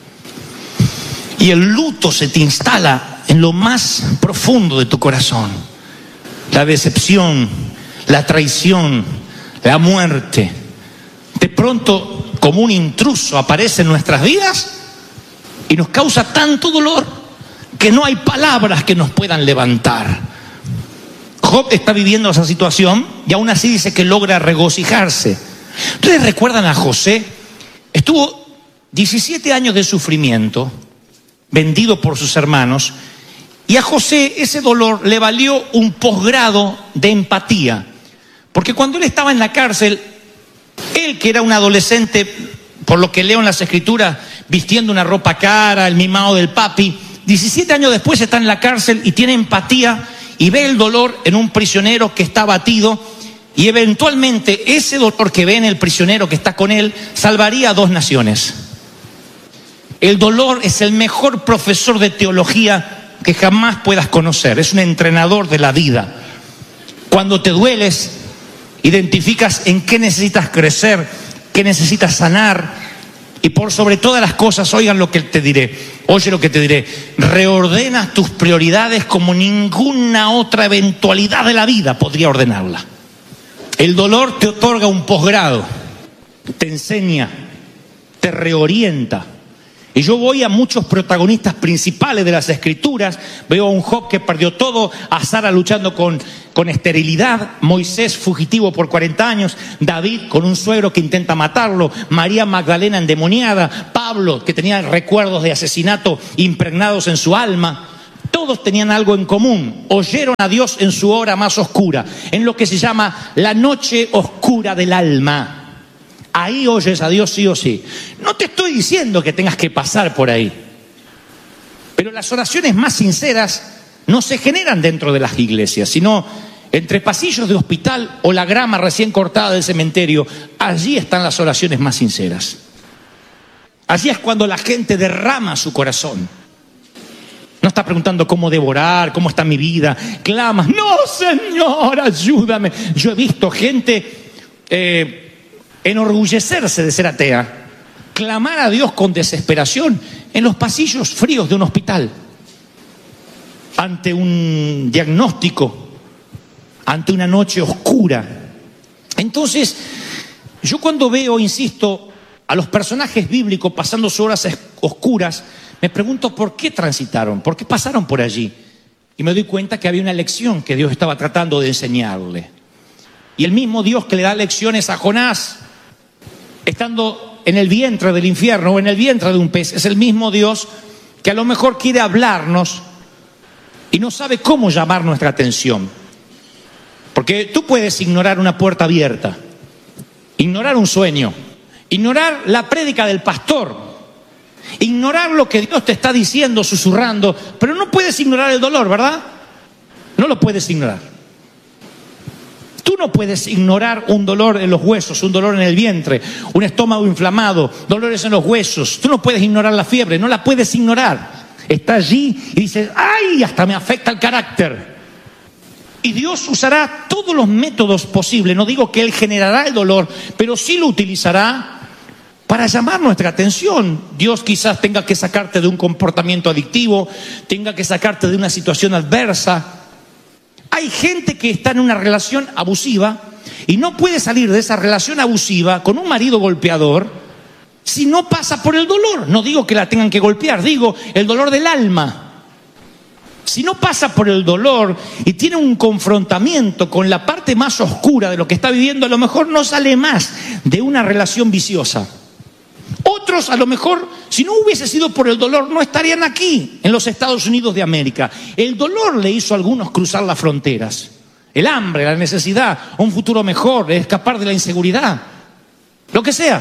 S1: Y el luto se te instala en lo más profundo de tu corazón. La decepción, la traición, la muerte, de pronto como un intruso aparece en nuestras vidas y nos causa tanto dolor que no hay palabras que nos puedan levantar. Job está viviendo esa situación y aún así dice que logra regocijarse. ¿Ustedes recuerdan a José? Estuvo 17 años de sufrimiento, vendido por sus hermanos, y a José ese dolor le valió un posgrado de empatía, porque cuando él estaba en la cárcel, él, que era un adolescente, por lo que leo en las Escrituras, vistiendo una ropa cara, el mimado del papi, 17 años después está en la cárcel y tiene empatía y ve el dolor en un prisionero que está abatido, y eventualmente ese dolor que ve en el prisionero que está con él salvaría a 2 naciones. El dolor es el mejor profesor de teología que jamás puedas conocer. Es un entrenador de la vida. Cuando te dueles, identificas en qué necesitas crecer, qué necesitas sanar, Y por sobre todas las cosas, oigan lo que te diré, oye lo que te diré, reordenas tus prioridades como ninguna otra eventualidad de la vida podría ordenarla. El dolor te otorga un posgrado, te enseña, te reorienta. Y yo voy a muchos protagonistas principales de las Escrituras, veo a un Job que perdió todo, a Sara luchando con esterilidad, Moisés fugitivo por 40 años, David con un suegro que intenta matarlo, María Magdalena endemoniada, Pablo que tenía recuerdos de asesinato impregnados en su alma. Todos tenían algo en común, oyeron a Dios en su hora más oscura, en lo que se llama la noche oscura del alma. Ahí oyes a Dios sí o sí. No te estoy diciendo que tengas que pasar por ahí. Pero las oraciones más sinceras no se generan dentro de las iglesias, sino entre pasillos de hospital o la grama recién cortada del cementerio. Allí están las oraciones más sinceras. Allí es cuando la gente derrama su corazón. No está preguntando cómo devorar, cómo está mi vida. Clamas, no, Señor, ayúdame. Yo he visto gente enorgullecerse de ser atea, clamar a Dios con desesperación en los pasillos fríos de un hospital, ante un diagnóstico, ante una noche oscura. Entonces, yo cuando veo, insisto, a los personajes bíblicos pasando sus horas oscuras, me pregunto por qué transitaron, por qué pasaron por allí. Y me doy cuenta que había una lección que Dios estaba tratando de enseñarle. Y el mismo Dios que le da lecciones a Jonás, estando en el vientre del infierno o en el vientre de un pez, es el mismo Dios que a lo mejor quiere hablarnos y no sabe cómo llamar nuestra atención. Porque tú puedes ignorar una puerta abierta, ignorar un sueño, ignorar la prédica del pastor, ignorar lo que Dios te está diciendo, susurrando, pero no puedes ignorar el dolor, ¿verdad? No lo puedes ignorar. Tú no puedes ignorar un dolor en los huesos, un dolor en el vientre, un estómago inflamado, dolores en los huesos. Tú no puedes ignorar la fiebre, no la puedes ignorar. Está allí y dices, ¡ay! Hasta me afecta el carácter. Y Dios usará todos los métodos posibles. No digo que Él generará el dolor, pero sí lo utilizará para llamar nuestra atención. Dios quizás tenga que sacarte de un comportamiento adictivo, tenga que sacarte de una situación adversa. Hay gente que está en una relación abusiva y no puede salir de esa relación abusiva con un marido golpeador si no pasa por el dolor. No digo que la tengan que golpear, digo el dolor del alma. Si no pasa por el dolor y tiene un confrontamiento con la parte más oscura de lo que está viviendo, a lo mejor no sale más de una relación viciosa. Otros, a lo mejor, si no hubiese sido por el dolor, no estarían aquí, en los Estados Unidos de América. El dolor le hizo a algunos cruzar las fronteras. El hambre, la necesidad, un futuro mejor, escapar de la inseguridad, lo que sea.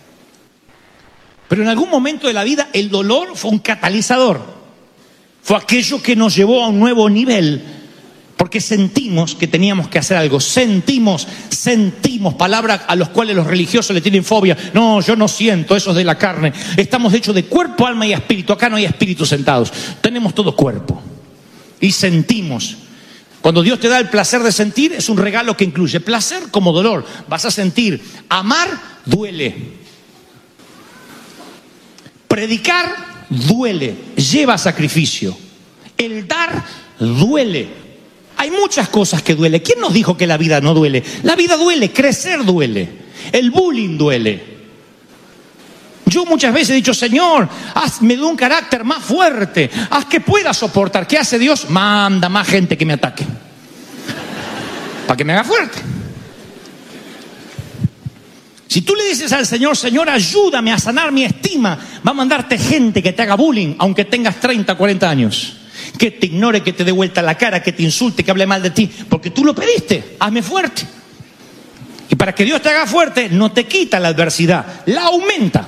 S1: Pero en algún momento de la vida, el dolor fue un catalizador. Fue aquello que nos llevó a un nuevo nivel. Porque sentimos que teníamos que hacer algo. Sentimos, palabras a las cuales los religiosos le tienen fobia. No, yo no siento, eso es de la carne. Estamos hechos de cuerpo, alma y espíritu. Acá no hay espíritus sentados. Tenemos todo cuerpo. Y sentimos. Cuando Dios te da el placer de sentir, es un regalo que incluye placer como dolor. Vas a sentir. Amar duele. Predicar duele. Lleva sacrificio. El dar duele. Hay muchas cosas que duelen. ¿Quién nos dijo que la vida no duele? La vida duele, crecer duele, el bullying duele. Yo muchas veces he dicho, Señor, hazme de un carácter más fuerte, haz que pueda soportar. ¿Qué hace Dios? Manda más gente que me ataque, para que me haga fuerte. Si tú le dices al Señor, Señor, ayúdame a sanar mi estima, va a mandarte gente que te haga bullying, aunque tengas 30, 40 años. Que te ignore, que te dé vuelta la cara, que te insulte, que hable mal de ti, porque tú lo pediste, hazme fuerte. Y para que Dios te haga fuerte, no te quita la adversidad, la aumenta.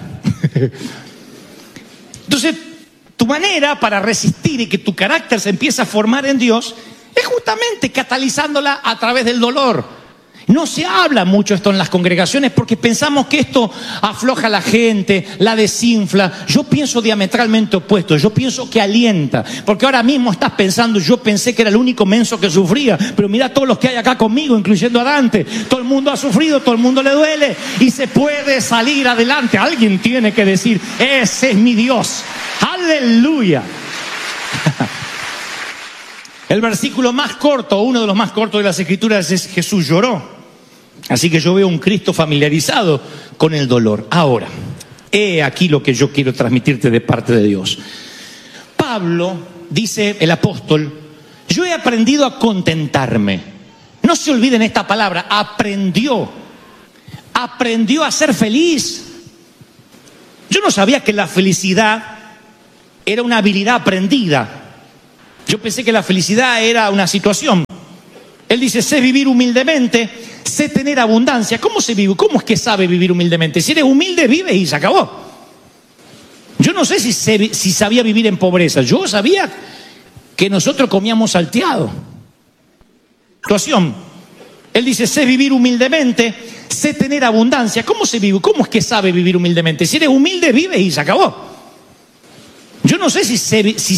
S1: Entonces, tu manera para resistir y que tu carácter se empiece a formar en Dios es justamente catalizándola a través del dolor. No se habla mucho esto en las congregaciones porque pensamos que esto afloja a la gente, la desinfla. Yo pienso diametralmente opuesto, yo pienso que alienta. Porque ahora mismo estás pensando, yo pensé que era el único menso que sufría, pero mira todos los que hay acá conmigo, incluyendo a Dante. Todo el mundo ha sufrido, todo el mundo le duele y se puede salir adelante. Alguien tiene que decir, ese es mi Dios. ¡Aleluya! El versículo más corto, uno de los más cortos de las Escrituras es Jesús lloró. Así que yo veo un Cristo familiarizado con el dolor. Ahora, he aquí lo que yo quiero transmitirte de parte de Dios. Pablo, dice el apóstol, yo he aprendido a contentarme. No se olviden esta palabra, aprendió a ser feliz. Yo no sabía que la felicidad era una habilidad aprendida. Yo pensé que la felicidad era una situación. Él dice, sé vivir humildemente, sé tener abundancia. ¿Cómo se vive? ¿Cómo es que sabe vivir humildemente? Si eres humilde, vives y se acabó. Yo no sé si sabía vivir en pobreza. Yo sabía que nosotros comíamos salteado. Situación. Él dice, sé vivir humildemente, sé tener abundancia. ¿Cómo se vive? ¿Cómo es que sabe vivir humildemente? Si eres humilde, vives y se acabó. Yo no sé si